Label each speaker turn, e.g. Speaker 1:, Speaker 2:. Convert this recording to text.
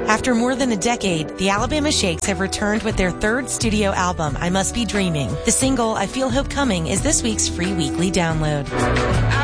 Speaker 1: After more than a decade, the Alabama Shakes have returned with their third studio album, I Must Be Dreaming. The single, I Feel Hope Coming, is this week's free weekly download.